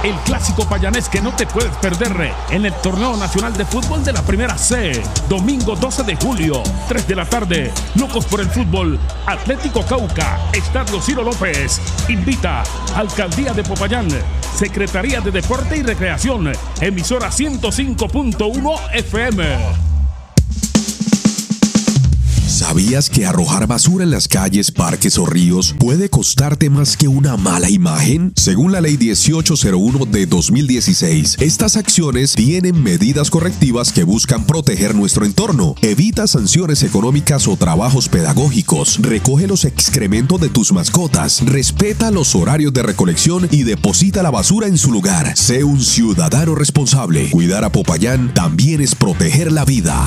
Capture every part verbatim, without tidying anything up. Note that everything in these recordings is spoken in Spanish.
el clásico payanés que no te puedes perder en el Torneo Nacional de Fútbol de la Primera C. Domingo doce de julio, tres de la tarde. Locos por el Fútbol. Atlético Cauca, Estadio Ciro López. Invita Alcaldía de Popayán, Secretaría de Deporte y Recreación, emisora ciento cinco punto uno F M. ¿Sabías que arrojar basura en las calles, parques o ríos puede costarte más que una mala imagen? Según la Ley dieciocho cero uno de dos mil dieciséis, estas acciones tienen medidas correctivas que buscan proteger nuestro entorno. Evita sanciones económicas o trabajos pedagógicos. Recoge los excrementos de tus mascotas. Respeta los horarios de recolección y deposita la basura en su lugar. Sé un ciudadano responsable. Cuidar a Popayán también es proteger la vida.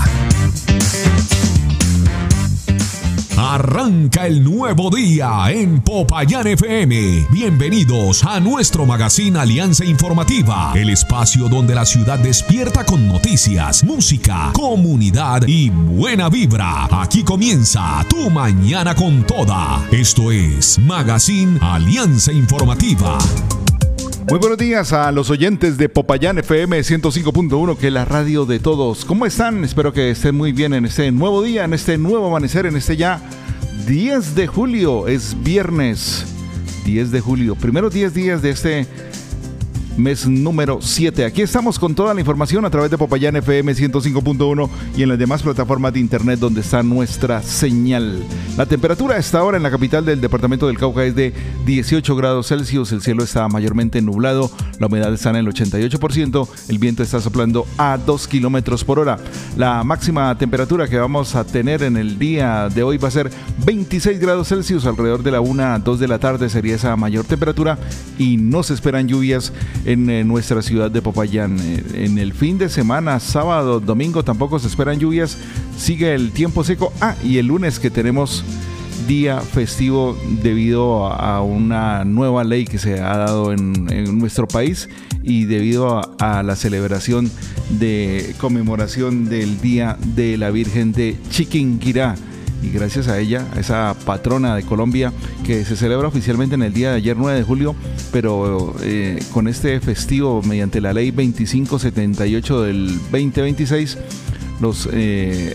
Arranca el nuevo día en Popayán F M. Bienvenidos a nuestro magazine Alianza Informativa, el espacio donde la ciudad despierta con noticias, música, comunidad y buena vibra. Aquí comienza tu mañana con toda. Esto es Magazine Alianza Informativa. Muy buenos días a los oyentes de Popayán F M ciento cinco punto uno, que es la radio de todos. ¿Cómo están? Espero que estén muy bien en este nuevo día, en este nuevo amanecer, en este ya diez de julio. Es viernes diez de julio, primeros diez días de este mes número siete. Aquí estamos con toda la información a través de Popayán F M ciento cinco punto uno y en las demás plataformas de internet donde está nuestra señal. La temperatura a esta hora en la capital del departamento del Cauca es de dieciocho grados Celsius. El cielo está mayormente nublado, la humedad está en el ochenta y ocho por ciento, el viento está soplando a dos kilómetros por hora. La máxima temperatura que vamos a tener en el día de hoy va a ser veintiséis grados Celsius. Alrededor de la una, dos de la tarde sería esa mayor temperatura y no se esperan lluvias en eh, nuestra ciudad de Popayán. Eh, en el fin de semana, sábado, domingo, tampoco se esperan lluvias. Sigue el tiempo seco. Ah, y el lunes que tenemos día festivo debido a, a una nueva ley que se ha dado en, en nuestro país y debido a, a la celebración de conmemoración del Día de la Virgen de Chiquinquirá. Y gracias a ella, a esa patrona de Colombia, que se celebra oficialmente en el día de ayer, nueve de julio, pero eh, con este festivo, mediante la ley veinticinco setenta y ocho del veinte veintiséis, los eh,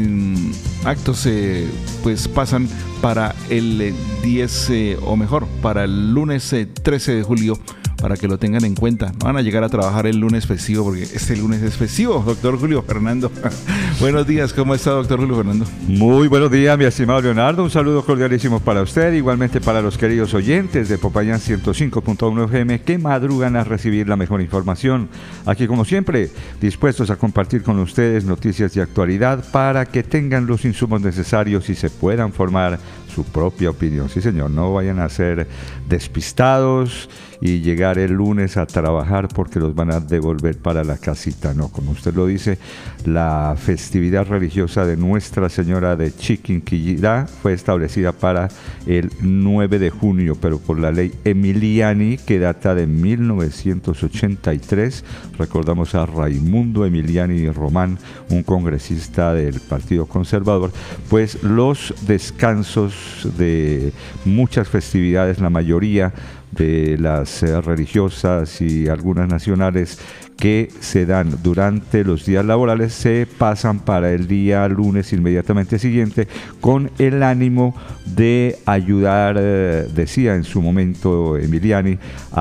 actos eh, pues pasan para el diez, eh, o mejor, para el lunes eh, trece de julio, para que lo tengan en cuenta. No van a llegar a trabajar el lunes festivo, porque este lunes es festivo, doctor Julio Fernando. Buenos días, ¿cómo está, doctor Julio Fernando? Muy buenos días, mi estimado Leonardo. Un saludo cordialísimo para usted, igualmente para los queridos oyentes de Popayán ciento cinco punto uno F M que madrugan a recibir la mejor información. Aquí, como siempre, dispuestos a compartir con ustedes noticias de actualidad para que tengan los insumos necesarios y se puedan formar su propia opinión. Sí, señor, no vayan a ser despistados y llegar el lunes a trabajar porque los van a devolver para la casita. No, como usted lo dice, la festividad religiosa de Nuestra Señora de Chiquinquirá fue establecida para el nueve de junio, pero por la ley Emiliani, que data de mil novecientos ochenta y tres. Recordamos a Raimundo Emiliani Román, un congresista del Partido Conservador, pues los descansos de muchas festividades, la mayoría de las eh, religiosas y algunas nacionales que se dan durante los días laborales se pasan para el día lunes inmediatamente siguiente, con el ánimo de ayudar, eh, decía en su momento Emiliani,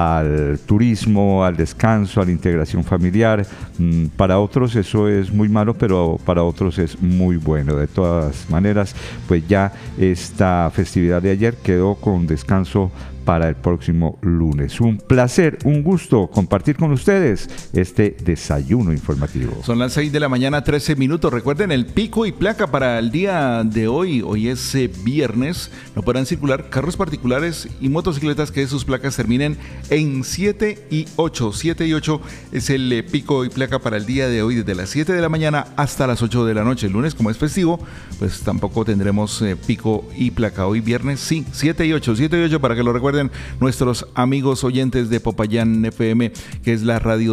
al turismo, al descanso, a la integración familiar. Mm, para otros eso es muy malo, pero para otros es muy bueno. De todas maneras, pues ya esta festividad de ayer quedó con descanso para el próximo lunes. Un placer, un gusto compartir con ustedes este desayuno informativo. Son las seis de la mañana, trece minutos. Recuerden el pico y placa para el día de hoy. Hoy es eh, viernes. No podrán circular carros particulares y motocicletas que sus placas terminen en siete y ocho. siete y ocho es el eh, pico y placa para el día de hoy, desde las siete de la mañana hasta las ocho de la noche. El lunes, como es festivo, pues tampoco tendremos eh, pico y placa. Hoy viernes, sí, siete y ocho. siete y ocho para que lo recuerden nuestros amigos oyentes de Popayán F M, que es la radio de todos.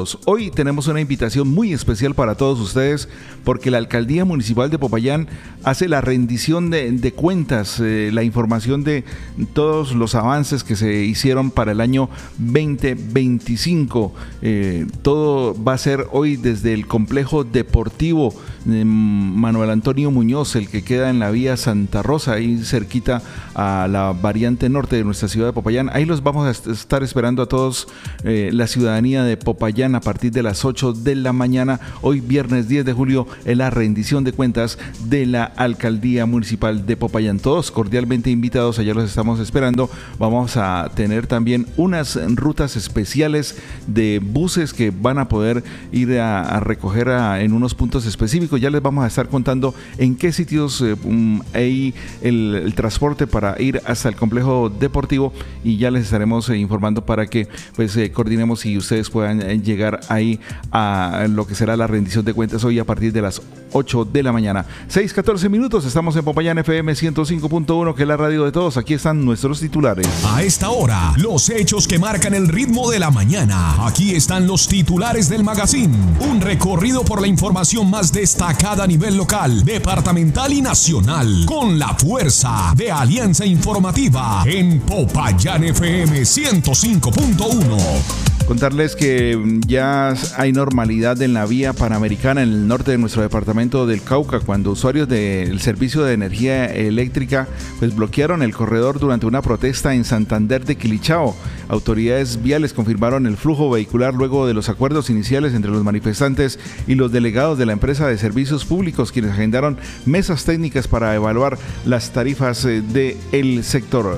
todos. Hoy tenemos una invitación muy especial para todos ustedes porque la Alcaldía Municipal de Popayán hace la rendición de, de cuentas, eh, la información de todos los avances que se hicieron para el año veinte veinticinco. Eh, todo va a ser hoy desde el complejo deportivo de Manuel Antonio Muñoz, el que queda en la vía Santa Rosa, ahí cerquita a la variante norte de nuestra ciudad de Popayán. Ahí los vamos a estar esperando a todos, eh, la ciudadanía de Popayán, a partir de las ocho de la mañana, hoy viernes diez de julio, en la rendición de cuentas de la Alcaldía Municipal de Popayán. Todos cordialmente invitados, allá los estamos esperando. Vamos a tener también unas rutas especiales de buses que van a poder ir a, a recoger a, en unos puntos específicos. Ya les vamos a estar contando en qué sitios eh, um, hay el, el transporte para ir hasta el complejo deportivo, y ya les estaremos eh, informando para que pues eh, coordinemos y ustedes puedan eh, llegar ahí a lo que será la rendición de cuentas hoy a partir de las ocho de la mañana. seis catorce minutos, estamos en Popayán F M ciento cinco punto uno, que es la radio de todos. Aquí están nuestros titulares. A esta hora, los hechos que marcan el ritmo de la mañana. Aquí están los titulares del magazine. Un recorrido por la información más destacada a nivel local, departamental y nacional, con la fuerza de Alianza Informativa en Popayán F M ciento cinco punto uno. Contarles que ya hay normalidad en la vía panamericana en el norte de nuestro departamento del Cauca, cuando usuarios del servicio de energía eléctrica pues bloquearon el corredor durante una protesta en Santander de Quilichao. Autoridades viales confirmaron el flujo vehicular luego de los acuerdos iniciales entre los manifestantes y los delegados de la empresa de servicios públicos, quienes agendaron mesas técnicas para evaluar las tarifas del sector.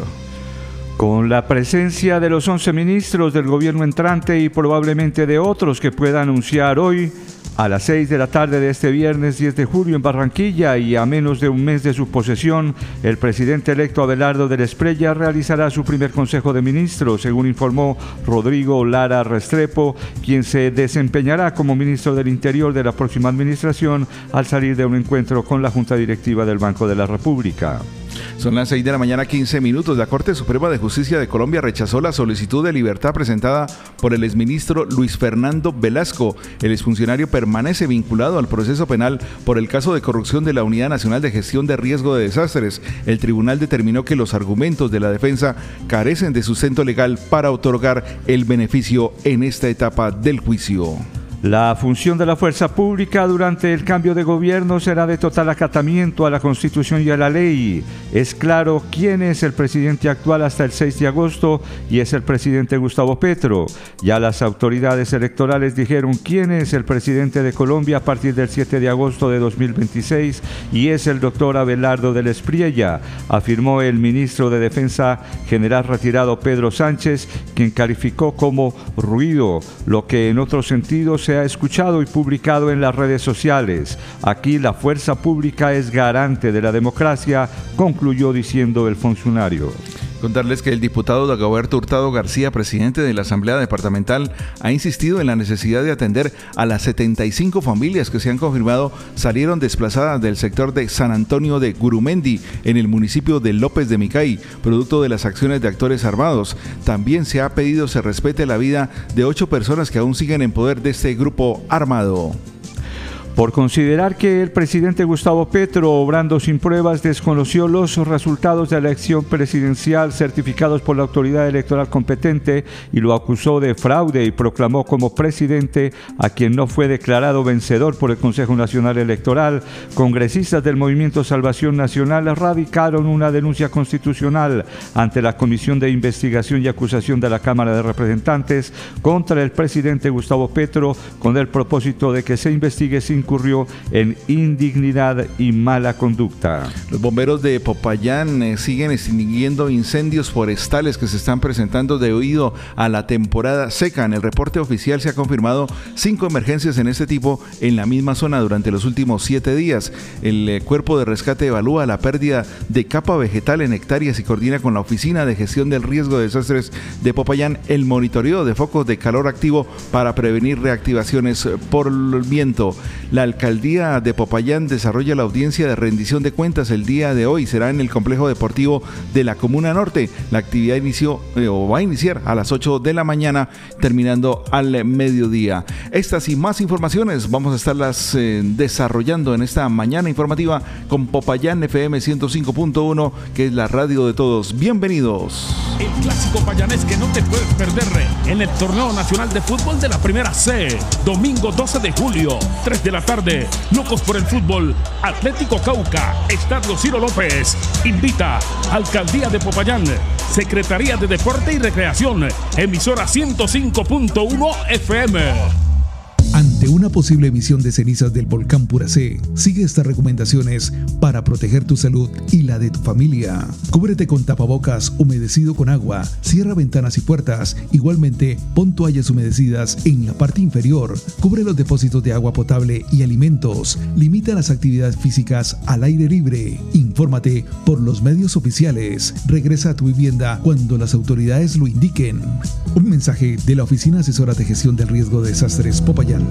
Con la presencia de los once ministros del gobierno entrante y probablemente de otros que pueda anunciar hoy, a las seis de la tarde de este viernes diez de julio en Barranquilla, y a menos de un mes de su posesión, el presidente electo Abelardo del Espriella realizará su primer consejo de ministros, según informó Rodrigo Lara Restrepo, quien se desempeñará como ministro del Interior de la próxima administración al salir de un encuentro con la Junta Directiva del Banco de la República. Son las seis de la mañana, quince minutos. La Corte Suprema de Justicia de Colombia rechazó la solicitud de libertad presentada por el exministro Luis Fernando Velasco. El exfuncionario permanece vinculado al proceso penal por el caso de corrupción de la Unidad Nacional de Gestión de Riesgo de Desastres. El tribunal determinó que los argumentos de la defensa carecen de sustento legal para otorgar el beneficio en esta etapa del juicio. La función de la fuerza pública durante el cambio de gobierno será de total acatamiento a la Constitución y a la ley. Es claro quién es el presidente actual hasta el seis de agosto y es el presidente Gustavo Petro. Ya las autoridades electorales dijeron quién es el presidente de Colombia a partir del siete de agosto de dos mil veintiséis y es el doctor Abelardo del Espriella, afirmó el ministro de Defensa general retirado Pedro Sánchez, quien calificó como ruido lo que en otros sentidos se ha escuchado y publicado en las redes sociales. Aquí la fuerza pública es garante de la democracia, concluyó diciendo el funcionario. Contarles que el diputado Dagoberto Hurtado García, presidente de la Asamblea Departamental, ha insistido en la necesidad de atender a las setenta y cinco familias que se han confirmado salieron desplazadas del sector de San Antonio de Gurumendi, en el municipio de López de Micay, producto de las acciones de actores armados. También se ha pedido se respete la vida de ocho personas que aún siguen en poder de este grupo armado. Por considerar que el presidente Gustavo Petro, obrando sin pruebas, desconoció los resultados de la elección presidencial certificados por la autoridad electoral competente y lo acusó de fraude y proclamó como presidente a quien no fue declarado vencedor por el Consejo Nacional Electoral, congresistas del Movimiento Salvación Nacional radicaron una denuncia constitucional ante la Comisión de Investigación y Acusación de la Cámara de Representantes contra el presidente Gustavo Petro con el propósito de que se investigue sin incurrió en indignidad y mala conducta. Los bomberos de Popayán eh, siguen extinguiendo incendios forestales que se están presentando debido a la temporada seca. En el reporte oficial se ha confirmado cinco emergencias en este tipo en la misma zona durante los últimos siete días. El eh, cuerpo de rescate evalúa la pérdida de capa vegetal en hectáreas y coordina con la Oficina de Gestión del Riesgo de Desastres de Popayán el monitoreo de focos de calor activo para prevenir reactivaciones por el viento. La alcaldía de Popayán desarrolla la audiencia de rendición de cuentas el día de hoy. Será en el complejo deportivo de la Comuna Norte. La actividad inició eh, o va a iniciar a las ocho de la mañana, terminando al mediodía. Estas y más informaciones vamos a estarlas eh, desarrollando en esta mañana informativa con Popayán F M ciento cinco punto uno, que es la radio de todos. Bienvenidos. El clásico payanés que no te puedes perder en el Torneo Nacional de Fútbol de la Primera C. Domingo doce de julio, tres de la tarde. Locos por el fútbol. Atlético Cauca, Estadio Ciro López. Invita Alcaldía de Popayán, Secretaría de Deporte y Recreación, emisora ciento cinco punto uno F M. Ante una posible emisión de cenizas del volcán Puracé, sigue estas recomendaciones para proteger tu salud y la de tu familia. Cúbrete con tapabocas humedecido con agua, cierra ventanas y puertas. Igualmente, pon toallas humedecidas en la parte inferior. Cubre los depósitos de agua potable y alimentos. Limita las actividades físicas al aire libre. Infórmate por los medios oficiales. Regresa a tu vivienda cuando las autoridades lo indiquen. Un mensaje de la Oficina Asesora de Gestión del Riesgo de Desastres Popayán.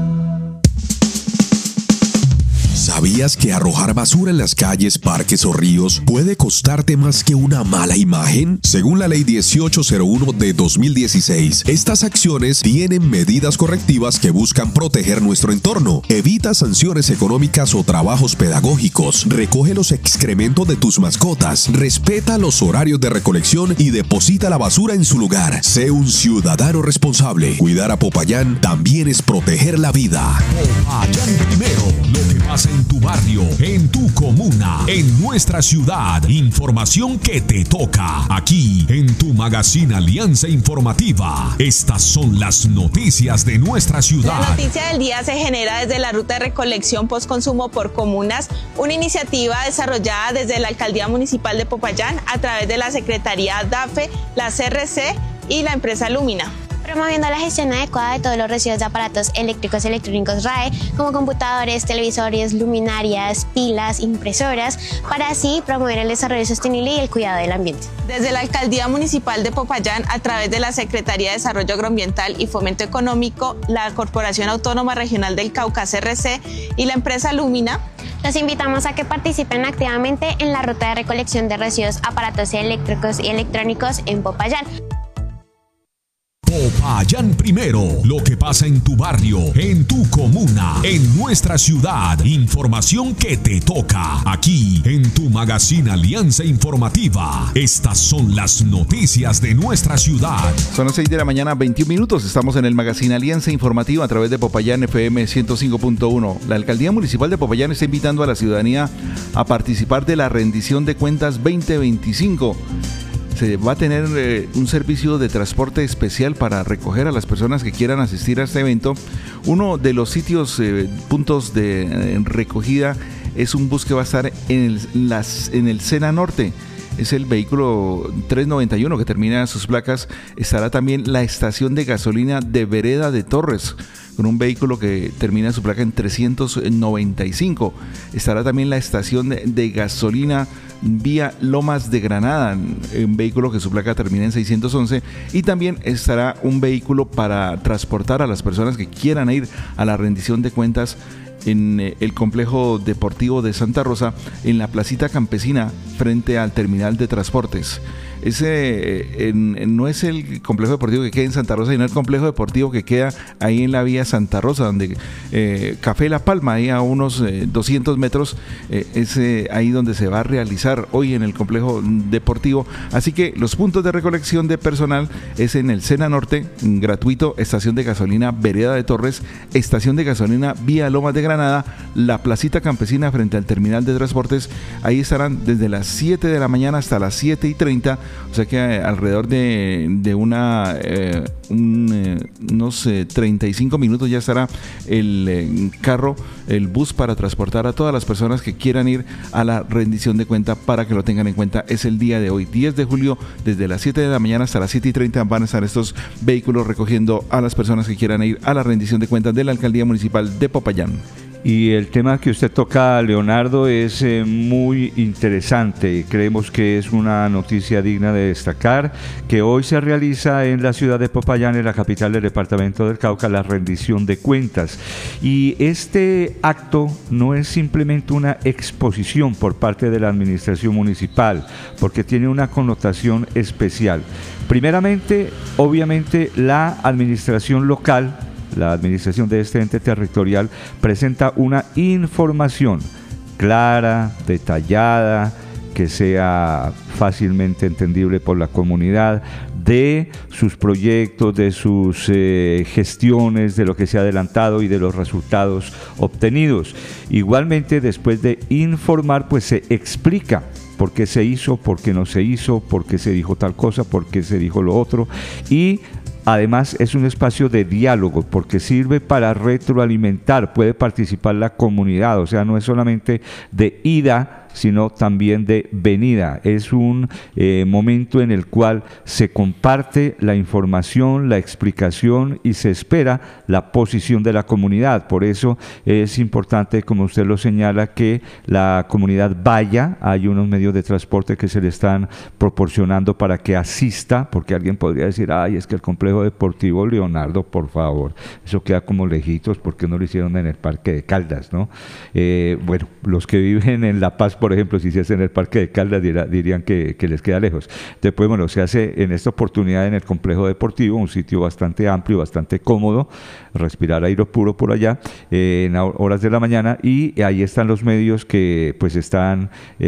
¿Sabías que arrojar basura en las calles, parques o ríos puede costarte más que una mala imagen? Según la Ley dieciocho cero uno de dos mil dieciséis, estas acciones tienen medidas correctivas que buscan proteger nuestro entorno. Evita sanciones económicas o trabajos pedagógicos. Recoge los excrementos de tus mascotas. Respeta los horarios de recolección y deposita la basura en su lugar. Sé un ciudadano responsable. Cuidar a Popayán también es proteger la vida. Popayán primero. Lo que pasa en tu barrio, en tu comuna, en nuestra ciudad. Información que te toca aquí en tu magazine Alianza Informativa. Estas son las noticias de nuestra ciudad. La noticia del día se genera desde la ruta de recolección postconsumo por comunas, una iniciativa desarrollada desde la Alcaldía Municipal de Popayán a través de la Secretaría D A F E, la C R C y la empresa Lumina. Promoviendo la gestión adecuada de todos los residuos de aparatos eléctricos y electrónicos R A E, como computadores, televisores, luminarias, pilas, impresoras, para así promover el desarrollo sostenible y el cuidado del ambiente. Desde la Alcaldía Municipal de Popayán, a través de la Secretaría de Desarrollo Agroambiental y Fomento Económico, la Corporación Autónoma Regional del Cauca C R C y la empresa Lumina, los invitamos a que participen activamente en la ruta de recolección de residuos, aparatos eléctricos y electrónicos en Popayán. Popayán primero. Lo que pasa en tu barrio, en tu comuna, en nuestra ciudad. Información que te toca aquí en tu magazine Alianza Informativa. Estas son las noticias de nuestra ciudad. Son las seis de la mañana, veintiún minutos. Estamos en el magazine Alianza Informativa a través de Popayán F M ciento cinco punto uno. La Alcaldía Municipal de Popayán está invitando a la ciudadanía a participar de la rendición de cuentas veinte veinticinco. Se va a tener eh, un servicio de transporte especial para recoger a las personas que quieran asistir a este evento. Uno de los sitios, eh, puntos de eh, recogida es un bus que va a estar en el, las, en el Sena Norte. Es el vehículo trescientos noventa y uno que termina sus placas. Estará también la estación de gasolina de Vereda de Torres, con un vehículo que termina su placa en trescientos noventa y cinco. Estará también la estación de, de gasolina vía Lomas de Granada, un vehículo que su placa termina en seiscientos once, y también estará un vehículo para transportar a las personas que quieran ir a la rendición de cuentas en el complejo deportivo de Santa Rosa, en la placita campesina frente al terminal de transportes. Ese en, en, no es el complejo deportivo que queda en Santa Rosa, sino el complejo deportivo que queda ahí en la vía Santa Rosa, donde eh, Café La Palma, ahí a unos eh, doscientos metros, eh, es eh, ahí donde se va a realizar hoy en el complejo deportivo. Así que los puntos de recolección de personal es en el Sena Norte, gratuito, estación de gasolina Vereda de Torres, estación de gasolina vía Lomas de Granada, la placita campesina frente al terminal de transportes. Ahí estarán desde las siete de la mañana hasta las siete y treinta. O sea que alrededor de, de una, eh, un, eh, unos eh, treinta y cinco minutos ya estará el eh, carro, el bus para transportar a todas las personas que quieran ir a la rendición de cuenta, para que lo tengan en cuenta. Es el día de hoy, diez de julio, desde las siete de la mañana hasta las siete y treinta van a estar estos vehículos recogiendo a las personas que quieran ir a la rendición de cuentas de la Alcaldía Municipal de Popayán. Y el tema que usted toca, Leonardo, es eh, muy interesante. Creemos que es una noticia digna de destacar, que hoy se realiza en la ciudad de Popayán, en la capital del departamento del Cauca, la rendición de cuentas. Y este acto no es simplemente una exposición por parte de la administración municipal, porque tiene una connotación especial. Primeramente, obviamente, la administración local, la administración de este ente territorial, presenta una información clara, detallada, que sea fácilmente entendible por la comunidad, de sus proyectos, de sus eh, gestiones, de lo que se ha adelantado y de los resultados obtenidos. Igualmente, después de informar, pues se explica por qué se hizo, por qué no se hizo, por qué se dijo tal cosa, por qué se dijo lo otro, y además es un espacio de diálogo porque sirve para retroalimentar, puede participar la comunidad, o sea, no es solamente de ida, sino también de venida. Es un eh, momento en el cual se comparte la información, la explicación y se espera la posición de la comunidad. Por eso es importante, como usted lo señala, que la comunidad vaya. Hay unos medios de transporte que se le están proporcionando para que asista, porque alguien podría decir, ay, es que el complejo deportivo Leonardo, por favor, eso queda como lejitos, ¿por qué no lo hicieron en el Parque de Caldas, no? Eh, bueno, los que viven en La Paz, por ejemplo, si se hace en el Parque de Caldas, dirá, dirían que, que les queda lejos. Después, bueno, se hace en esta oportunidad en el complejo deportivo, un sitio bastante amplio, bastante cómodo, respirar aire puro por allá, eh, en horas de la mañana, y ahí están los medios que pues están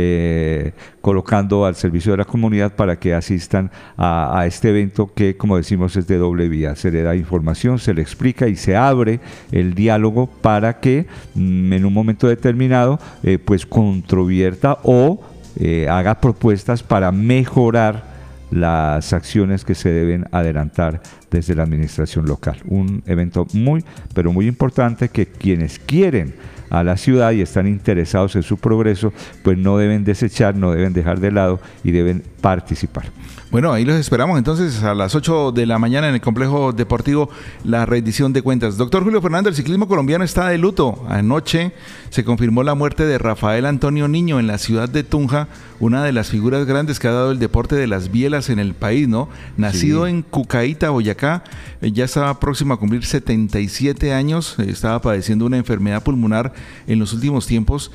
eh, colocando al servicio de la comunidad para que asistan a, a este evento que, como decimos, es de doble vía. Se le da información, se le explica y se abre el diálogo para que mm, en un momento determinado eh, pues controvierta o eh, haga propuestas para mejorar las acciones que se deben adelantar desde la administración local. Un evento muy, pero muy importante que quienes quieren a la ciudad y están interesados en su progreso, pues no deben desechar, no deben dejar de lado y deben participar. Bueno, ahí los esperamos entonces a las ocho de la mañana en el complejo deportivo, la rendición de cuentas. Doctor Julio Fernando, el ciclismo colombiano está de luto. Anoche se confirmó la muerte de Rafael Antonio Niño en la ciudad de Tunja, una de las figuras grandes que ha dado el deporte de las bielas en el país, ¿no? Nacido sí. en Cucaíta, Boyacá, ya estaba próximo a cumplir setenta y siete años, estaba padeciendo una enfermedad pulmonar en los últimos tiempos.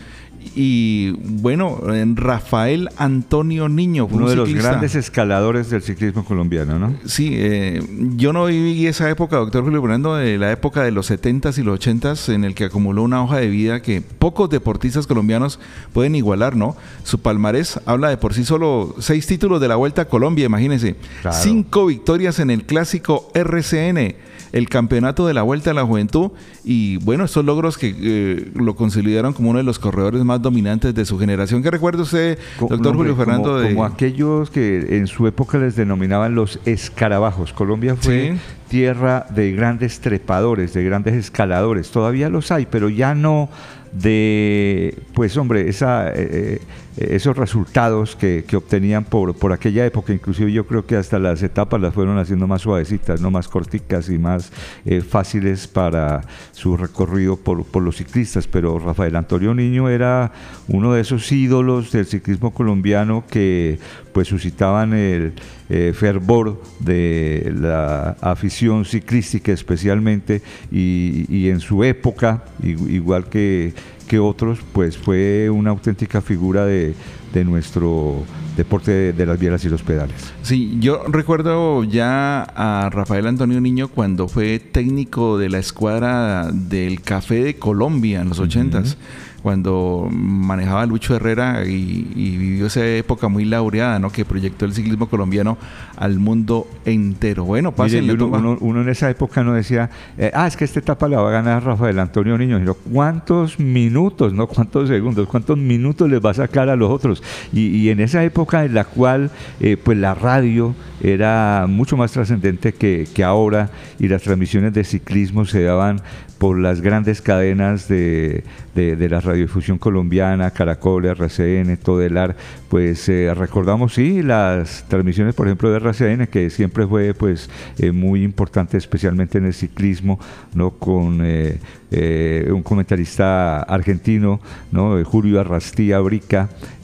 Y bueno, Rafael Antonio Niño, uno de ciclista. los grandes escaladores del ciclismo colombiano, ¿no? Sí, eh, yo no viví esa época, doctor Julio Fernando, de la época de los setentas y los ochentas, en el que acumuló una hoja de vida que pocos deportistas colombianos pueden igualar, ¿no? Su palmarés habla de por sí solo: seis títulos de la Vuelta a Colombia, imagínense, claro. Cinco victorias en el clásico R C N, el campeonato de la Vuelta a la Juventud, y bueno, estos logros que eh, lo consolidaron como uno de los corredores más dominantes de su generación. ¿Qué recuerda usted, doctor Julio Fernando? Como, de... como aquellos que en su época les denominaban los escarabajos. Colombia fue sí. tierra de grandes trepadores, de grandes escaladores. Todavía los hay, pero ya no de, pues hombre, esa, eh, esos resultados que, que obtenían por, por aquella época. Inclusive yo creo que hasta las etapas las fueron haciendo más suavecitas, no más corticas y más eh, fáciles para su recorrido por, por los ciclistas. Pero Rafael Antonio Niño era uno de esos ídolos del ciclismo colombiano que pues suscitaban el eh, fervor de la afición ciclística especialmente, y, y en su época, igual que, que otros, pues fue una auténtica figura de, de nuestro deporte de, de las bielas y los pedales. Sí, yo recuerdo ya a Rafael Antonio Niño cuando fue técnico de la escuadra del Café de Colombia en los ochentas. Uh-huh. Cuando manejaba a Lucho Herrera y, y vivió esa época muy laureada, ¿no? Que proyectó el ciclismo colombiano al mundo entero. Bueno, pásenle. Uno, uno, uno en esa época no decía, eh, ah, es que esta etapa la va a ganar Rafael Antonio Niño, sino cuántos minutos, no cuántos segundos, cuántos minutos les va a sacar a los otros. Y, y en esa época en la cual eh, pues la radio era mucho más trascendente que, que ahora, y las transmisiones de ciclismo se daban por las grandes cadenas de, de, de las Radiodifusión Colombiana, Caracol, R C N, Todelar, pues eh, recordamos sí las transmisiones, por ejemplo, de R C N, que siempre fue pues eh, muy importante, especialmente en el ciclismo, ¿no? Con eh, eh, un comentarista argentino, ¿no? Julio Arrastía Brica,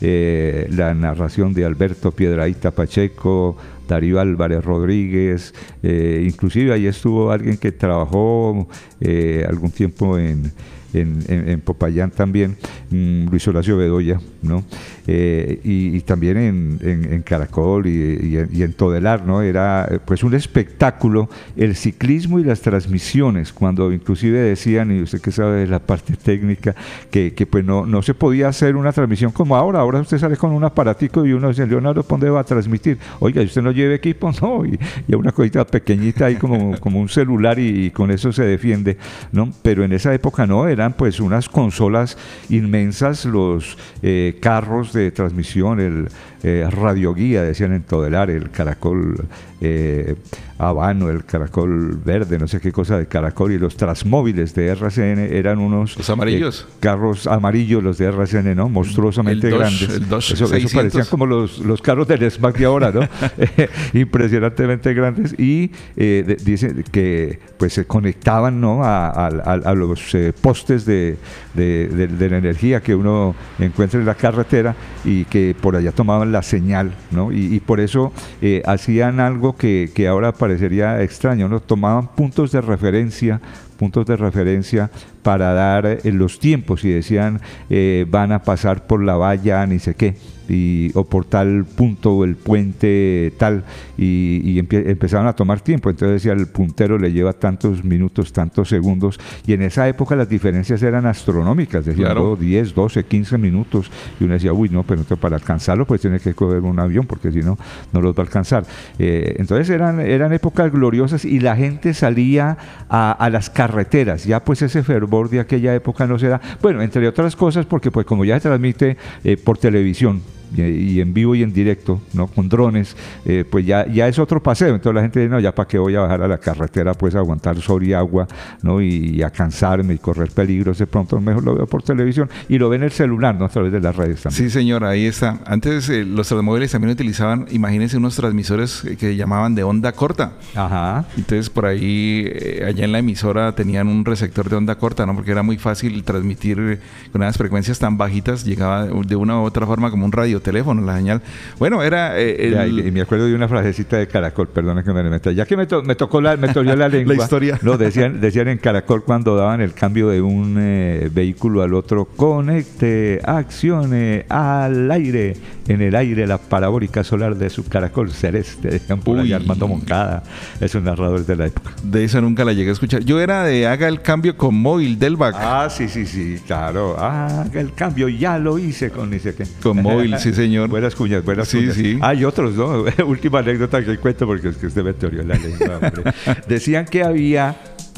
eh, la narración de Alberto Piedrahíta Pacheco, Darío Álvarez Rodríguez, eh, inclusive ahí estuvo alguien que trabajó eh, algún tiempo en, en, en, en Popayán también, mmm, Luis Horacio Bedoya, ¿no? Eh, y, y también en, en, en Caracol y, y, en, y en Todelar, ¿no? Era pues un espectáculo el ciclismo y las transmisiones, cuando inclusive decían, y usted que sabe de la parte técnica, que, que pues no, no se podía hacer una transmisión como ahora. Ahora usted sale con un aparatico y uno dice, Leonardo, ¿por dónde va a transmitir? Oiga, ¿y usted no lleva equipo? No, y, y una cosita pequeñita ahí como, como un celular y, y con eso se defiende, ¿no? Pero en esa época no, eran pues unas consolas inmensas, los eh, carros de transmisión, el eh, radioguía, decían en Todelar, el Caracol eh, Habano, el Caracol Verde, no sé qué cosa de Caracol, y los transmóviles de R C N eran unos los amarillos, eh, carros amarillos, los de R C N, ¿no? Monstruosamente el grandes. Dodge, el Dodge eso, eso parecían como los, los carros del S M A C de ahora, ¿no? Impresionantemente grandes, y eh, de, dicen que pues se conectaban, ¿no? a, a, a los eh, postes de, de, de, de la energía que uno encuentra en la carretera, y que por allá tomaban la señal, ¿no? Y, y por eso eh, hacían algo que, que ahora parecería extraño, ¿no? Tomaban puntos de referencia, puntos de referencia para dar eh, los tiempos, y decían eh, van a pasar por la valla, ni sé qué, y, o por tal punto, o el puente tal, y, y empie, empezaron a tomar tiempo. Entonces decía, el puntero le lleva tantos minutos, tantos segundos, y en esa época las diferencias eran astronómicas, decían, claro, oh, diez, doce, quince minutos, y uno decía, uy, no, pero para alcanzarlo pues tiene que coger un avión, porque si no, no los va a alcanzar. Eh, entonces eran, eran épocas gloriosas, y la gente salía a, a las carreteras, ya pues ese fervor de aquella época no se da, bueno, entre otras cosas porque pues como ya se transmite eh, por televisión, y en vivo y en directo, ¿no? Con drones, eh, pues ya, ya es otro paseo. Entonces la gente dice, no, ya para qué voy a bajar a la carretera, pues a aguantar sol y agua, ¿no? Y, y a cansarme y correr peligros, de pronto mejor lo veo por televisión, y lo ve en el celular, ¿no? A través de las redes también. Sí, señor, ahí está. Antes eh, los transmóviles también utilizaban, imagínense, unos transmisores eh, que llamaban de onda corta. Ajá. Entonces por ahí, eh, allá en la emisora tenían un receptor de onda corta, ¿no? Porque era muy fácil transmitir eh, con unas frecuencias tan bajitas, llegaba de una u otra forma como un radio teléfono, la señal. Bueno, era... Eh, el... ya, y, y me acuerdo de una frasecita de Caracol, perdona que me le meta. Ya que me, to, me tocó la, me tocó la lengua. La historia. No, decían, decían en Caracol cuando daban el cambio de un eh, vehículo al otro, conecte, accione al aire, en el aire la parabólica solar de su Caracol celeste. Decían por allá Armando Moncada, esos narradores de la época. De esa nunca la llegué a escuchar. Yo era de haga el cambio con móvil del back. Ah, sí, sí, sí, claro. Haga el cambio, ya lo hice con ni sé qué. Con móvil, sí, señor. Buenas cuñas, buenas sí, cuñas. Sí. Hay otros, ¿no? Última anécdota que cuento, porque es que usted me teorió la lengua, hombre. Decían que había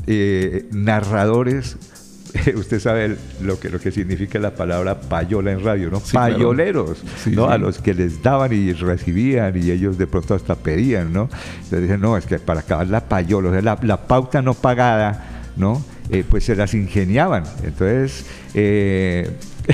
eh, narradores, usted sabe lo que, lo que significa la palabra payola en radio, ¿no? Sí, payoleros, claro. Sí, ¿no? Sí. A los que les daban y recibían, y ellos de pronto hasta pedían, ¿no? Entonces dicen, no, es que para acabar la payola, o sea, la, la pauta no pagada, ¿no? Eh, pues se las ingeniaban. Entonces, eh,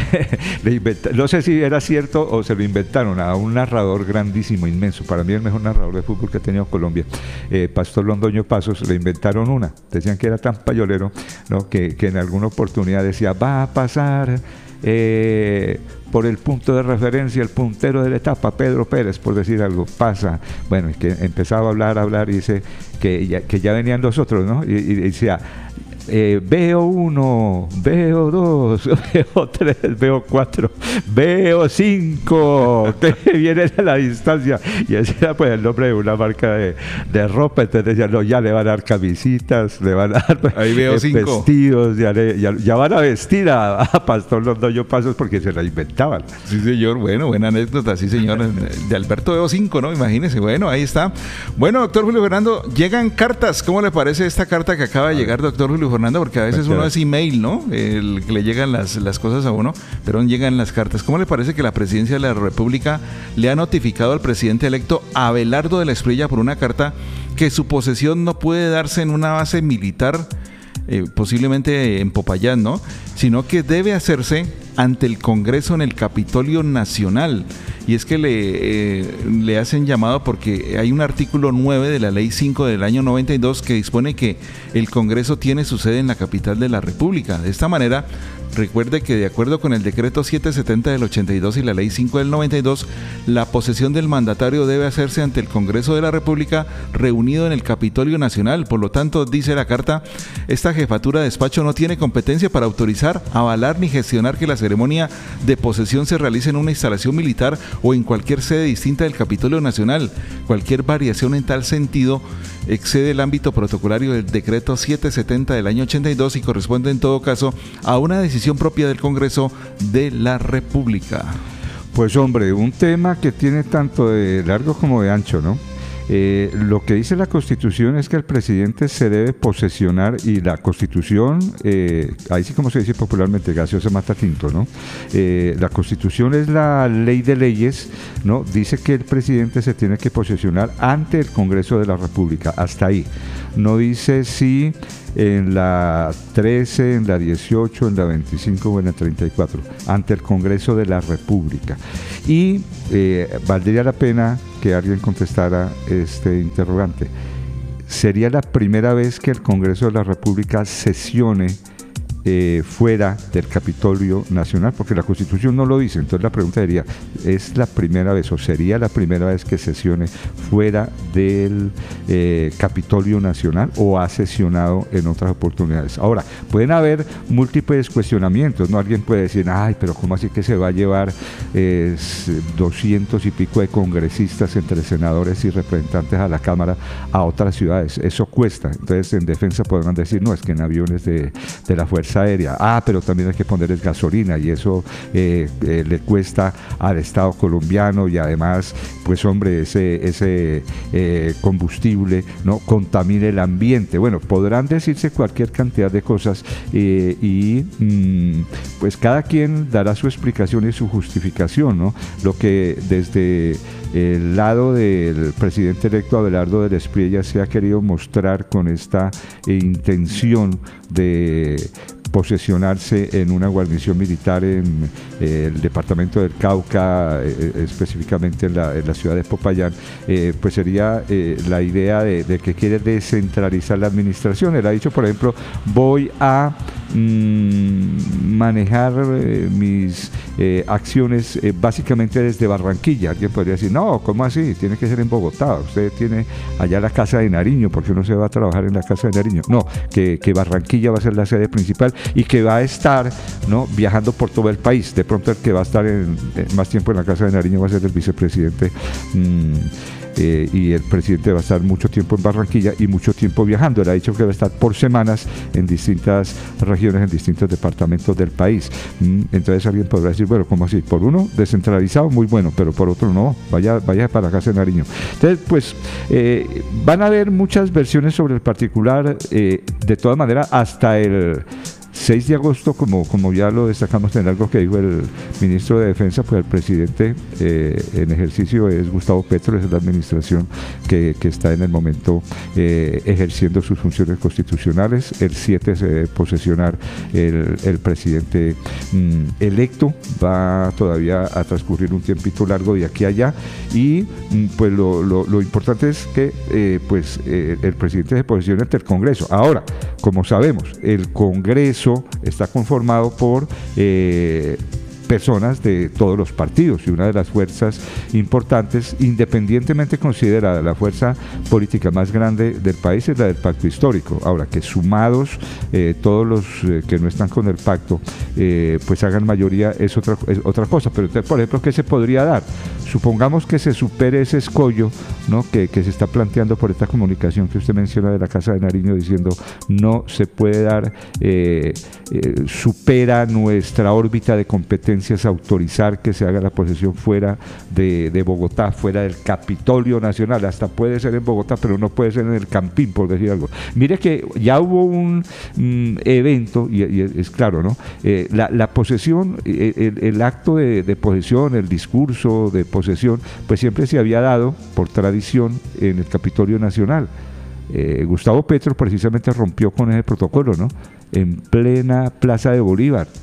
no sé si era cierto o se lo inventaron a un narrador grandísimo, inmenso, para mí el mejor narrador de fútbol que ha tenido Colombia, eh, Pastor Londoño Pasos, le inventaron una, decían que era tan payolero, ¿no? que, que en alguna oportunidad decía, va a pasar eh, por el punto de referencia el puntero de la etapa, Pedro Pérez, por decir algo, pasa, bueno, y que empezaba a hablar, a hablar, y dice que ya, que ya venían los otros, ¿no? Y, y decía, Eh, veo uno, veo dos, veo tres, veo cuatro, veo cinco, que vienen a la distancia. Y ese era pues el nombre de una marca de, de ropa. Entonces decían, no, ya le van a dar camisitas, le van a dar Ahí veo eh, cinco. vestidos, ya, le, ya, ya van a vestir a, a Pastor Londoño Pasos, porque se la inventaban. Sí, señor, bueno, buena anécdota, sí, señor, de Alberto veo cinco, ¿no? Imagínese, bueno, ahí está. Bueno, doctor Julio Fernando, llegan cartas. ¿Cómo le parece esta carta que acaba de llegar, doctor Julio Fernando? Porque a veces uno es email, ¿no? El que le llegan las, las cosas a uno, pero llegan las cartas. ¿Cómo le parece que la presidencia de la República le ha notificado al presidente electo Abelardo de la Espriella por una carta que su posesión no puede darse en una base militar, eh, posiblemente en Popayán, ¿no? Sino que debe hacerse ante el Congreso en el Capitolio Nacional. Y es que le, eh, le hacen llamado porque hay un artículo nueve de la Ley cinco del año noventa y dos que dispone que el Congreso tiene su sede en la capital de la República. De esta manera, recuerde que de acuerdo con el decreto setecientos setenta del ochenta y dos y la Ley cinco del noventa y dos, la posesión del mandatario debe hacerse ante el Congreso de la República reunido en el Capitolio Nacional. Por lo tanto, dice la carta, esta jefatura de despacho no tiene competencia para autorizar, avalar ni gestionar que la ceremonia de posesión se realice en una instalación militar o en cualquier sede distinta del Capitolio Nacional. Cualquier variación en tal sentido excede el ámbito protocolario del decreto setecientos setenta del año ochenta y dos y corresponde en todo caso a una decisión propia del Congreso de la República. Pues hombre, un tema que tiene tanto de largo como de ancho, ¿no? Eh, lo que dice la Constitución es que el presidente se debe posesionar, y la Constitución, eh, ahí sí como se dice popularmente, gaseosa mata tinto, ¿no? Eh, la Constitución es la ley de leyes, ¿no? Dice que el presidente se tiene que posesionar ante el Congreso de la República, hasta ahí. No dice si en la trece, en la dieciocho, en la veinticinco o en la treinta y cuatro, ante el Congreso de la República. Y eh, valdría la pena que alguien contestara este interrogante. ¿Sería la primera vez que el Congreso de la República sesione eh, fuera del Capitolio Nacional? Porque la Constitución no lo dice. Entonces la pregunta sería, ¿es la primera vez o sería la primera vez que sesione fuera del eh, Capitolio Nacional, o ha sesionado en otras oportunidades? Ahora, pueden haber múltiples cuestionamientos, ¿no? Alguien puede decir, ay, pero ¿cómo así que se va a llevar eh, doscientos y pico de congresistas entre senadores y representantes a la Cámara a otras ciudades? Eso cuesta. Entonces, en defensa podrán decir, no, es que en aviones de, de la Fuerza Aérea, ah, pero también hay que ponerles gasolina y eso eh, eh, le cuesta al Estado colombiano, y además, pues hombre, ese, ese eh, combustible, ¿no?, contamina el ambiente. Bueno, podrán decirse cualquier cantidad de cosas eh, y mm, pues cada quien dará su explicación y su justificación, ¿no? Lo que desde el lado del presidente electo Abelardo del Espriella se ha querido mostrar con esta eh, intención de posesionarse en una guarnición militar en eh, el departamento del Cauca, eh, específicamente en la, en la ciudad de Popayán, eh, pues sería eh, la idea de, de que quiere descentralizar la administración. Él ha dicho, por ejemplo, voy a mmm, manejar eh, mis eh, acciones eh, básicamente desde Barranquilla. Alguien podría decir, no, ¿cómo así? Tiene que ser en Bogotá. Usted tiene allá la Casa de Nariño, ¿por qué no se va a trabajar en la Casa de Nariño? No, que, que Barranquilla va a ser la sede principal y que va a estar, ¿no?, viajando por todo el país. De pronto el que va a estar en, en más tiempo en la Casa de Nariño va a ser el vicepresidente mmm, eh, y el presidente va a estar mucho tiempo en Barranquilla y mucho tiempo viajando. Él ha dicho que va a estar por semanas en distintas regiones, en distintos departamentos del país. Mm, entonces alguien podrá decir, bueno, ¿cómo así? Por uno, descentralizado, muy bueno, pero por otro no, vaya, vaya para la Casa de Nariño. Entonces, pues, eh, van a haber muchas versiones sobre el particular, eh, de todas maneras, hasta el seis de agosto, como, como ya lo destacamos en algo que dijo el ministro de Defensa, pues el presidente eh, en ejercicio es Gustavo Petro, es la administración que, que está en el momento eh, ejerciendo sus funciones constitucionales. El siete se debe posesionar el, el presidente mm, electo. Va todavía a transcurrir un tiempito largo de aquí a allá, y mm, pues lo, lo, lo importante es que eh, pues eh, el presidente se posesione ante el Congreso. Ahora, como sabemos, el Congreso está conformado por eh, personas de todos los partidos, y una de las fuerzas importantes, independientemente considerada la fuerza política más grande del país, es la del pacto histórico. Ahora, que sumados eh, todos los eh, que no están con el pacto eh, pues hagan mayoría, es otra, es otra cosa. Pero entonces, por ejemplo, ¿qué se podría dar? Supongamos que se supere ese escollo, ¿no?, que, que se está planteando por esta comunicación que usted menciona de la Casa de Nariño, diciendo no se puede dar, eh, eh, supera nuestra órbita de competencias autorizar que se haga la posesión fuera de, de Bogotá, fuera del Capitolio Nacional. Hasta puede ser en Bogotá, pero no puede ser en el Campín, por decir algo. Mire que ya hubo un mm, evento, y, y es claro, ¿no? Eh, la, la posesión, el, el acto de, de posesión, el discurso de posesión, pues siempre se había dado por tradición en el Capitolio Nacional. Eh, Gustavo Petro precisamente rompió con ese protocolo, ¿no?, en plena Plaza de Bolívar.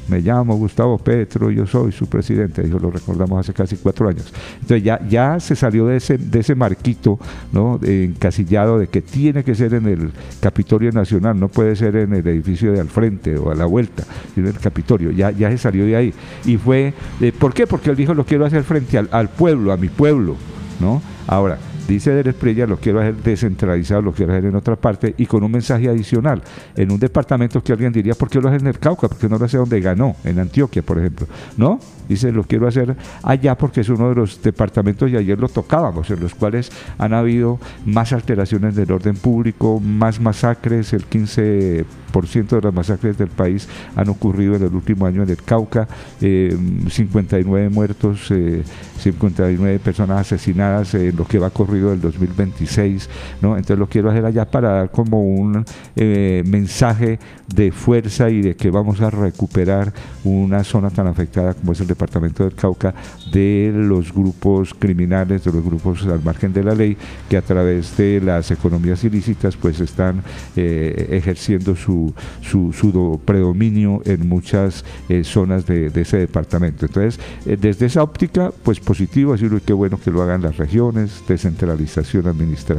me llamo Gustavo Petro, yo soy su presidente, dijo, lo recordamos hace casi cuatro años. Entonces ya, ya se salió de ese, de ese marquito, ¿no?, encasillado de que tiene que ser en el Capitolio Nacional, no puede ser en el edificio de al frente o a la vuelta, sino en el Capitolio, ya, ya se salió de ahí. Y fue, eh, ¿por qué? Porque él dijo, lo quiero hacer frente al, al pueblo, a mi pueblo, ¿no? Ahora, dice Eder Espriella, lo quiero hacer descentralizado, lo quiero hacer en otra parte y con un mensaje adicional, en un departamento que alguien diría, ¿por qué lo hace en el Cauca? ¿Por qué no lo hace donde ganó? En Antioquia, por ejemplo. ¿No? Dice, lo quiero hacer allá porque es uno de los departamentos, y ayer lo tocábamos, en los cuales han habido más alteraciones del orden público, más masacres, el quince por ciento de las masacres del país han ocurrido en el último año en el Cauca, eh, cincuenta y nueve muertos, eh, cincuenta y nueve personas asesinadas en lo que va corrido del dos mil veintiséis, ¿no? Entonces lo quiero hacer allá para dar como un eh, mensaje de fuerza y de que vamos a recuperar una zona tan afectada como es el departamento del Cauca de los grupos criminales, de los grupos al margen de la ley, que a través de las economías ilícitas pues están eh, ejerciendo su Su, su do, predominio en muchas eh, zonas de, de ese departamento. Entonces, eh, desde esa óptica, pues positivo, así que qué bueno que lo hagan las regiones, descentralización administrativa